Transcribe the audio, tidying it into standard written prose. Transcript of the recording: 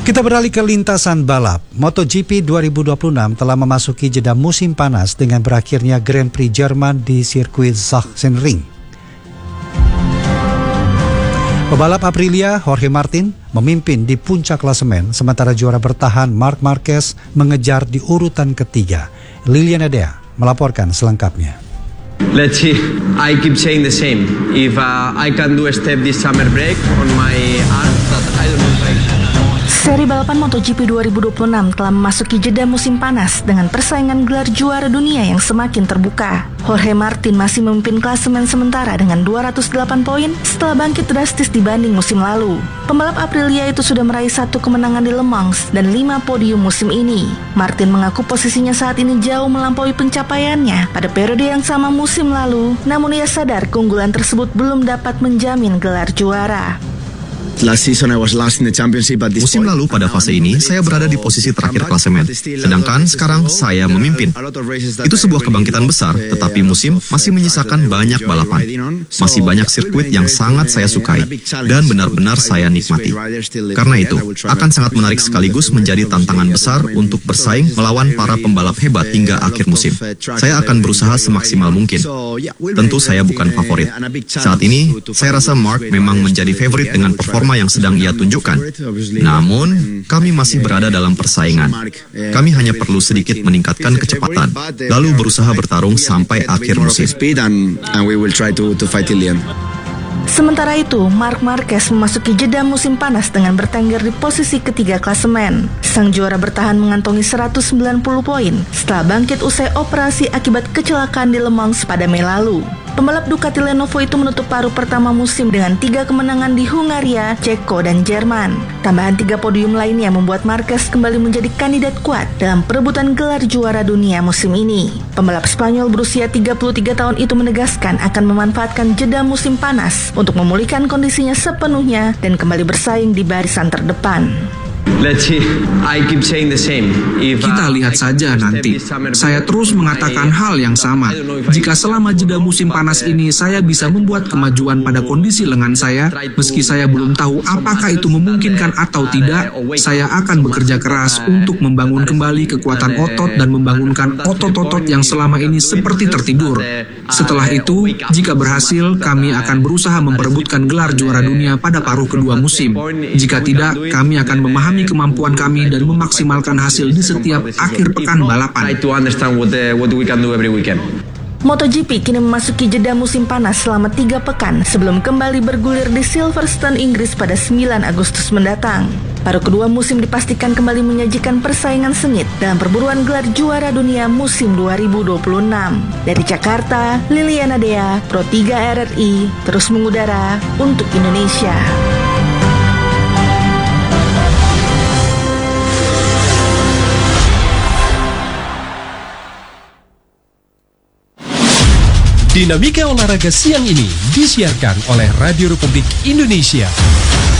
Kita beralih ke lintasan balap. MotoGP 2026 telah memasuki jeda musim panas dengan berakhirnya Grand Prix Jerman di sirkuit Sachsenring. Pebalap Aprilia Jorge Martin memimpin di puncak klasemen, sementara juara bertahan Marc Marquez mengejar di urutan ketiga. Liliana Dea melaporkan selengkapnya. Let's see. I keep saying the same. If I can do a step this summer break on my arm, that I don't know. Seri balapan MotoGP 2026 telah memasuki jeda musim panas dengan persaingan gelar juara dunia yang semakin terbuka. Jorge Martin masih memimpin klasemen sementara dengan 208 poin setelah bangkit drastis dibanding musim lalu. Pembalap Aprilia itu sudah meraih 1 kemenangan di Le Mans dan 5 podium musim ini. Martin mengaku posisinya saat ini jauh melampaui pencapaiannya pada periode yang sama musim lalu, namun ia sadar keunggulan tersebut belum dapat menjamin gelar juara. Musim lalu pada fase ini, saya berada di posisi terakhir klasemen, sedangkan sekarang saya memimpin. Itu sebuah kebangkitan besar, tetapi musim masih menyisakan banyak balapan. Masih banyak sirkuit yang sangat saya sukai, dan benar-benar saya nikmati. Karena itu, akan sangat menarik sekaligus menjadi tantangan besar untuk bersaing melawan para pembalap hebat hingga akhir musim. Saya akan berusaha semaksimal mungkin. Tentu saya bukan favorit. Saat ini, saya rasa Marc memang menjadi favorit dengan performa yang sedang ia tunjukkan. Namun, kami masih berada dalam persaingan. Kami hanya perlu sedikit meningkatkan kecepatan, lalu berusaha bertarung sampai akhir musim. Sementara itu, Marc Marquez memasuki jeda musim panas dengan bertengger di posisi ketiga klasemen. Sang juara bertahan mengantongi 190 poin setelah bangkit usai operasi akibat kecelakaan di Le Mans pada Mei lalu. Pembalap Ducati Lenovo itu menutup paruh pertama musim dengan 3 kemenangan di Hungaria, Ceko, dan Jerman. Tambahan 3 podium lainnya membuat Marquez kembali menjadi kandidat kuat dalam perebutan gelar juara dunia musim ini. Pembalap Spanyol berusia 33 tahun itu menegaskan akan memanfaatkan jeda musim panas untuk memulihkan kondisinya sepenuhnya dan kembali bersaing di barisan terdepan. Let's see. I keep saying the same. Kita lihat saja nanti. Saya terus mengatakan hal yang sama. Jika selama jeda musim panas ini saya bisa membuat kemajuan pada kondisi lengan saya, meski saya belum tahu apakah itu memungkinkan atau tidak, saya akan bekerja keras untuk membangun kembali kekuatan otot dan membangunkan otot-otot yang selama ini seperti tertidur. Setelah itu, jika berhasil, kami akan berusaha memperebutkan gelar juara dunia pada paruh kedua musim. Jika tidak, kami akan memahami kemampuan kami dan memaksimalkan hasil di setiap akhir pekan balapan. MotoGP kini memasuki jeda musim panas selama 3 pekan sebelum kembali bergulir di Silverstone, Inggris pada 9 Agustus mendatang. Paruh kedua musim dipastikan kembali menyajikan persaingan sengit dalam perburuan gelar juara dunia musim 2026. Dari Jakarta, Liliana Dea, Pro 3 RRI, terus mengudara untuk Indonesia. Dinamika olahraga siang ini disiarkan oleh Radio Republik Indonesia.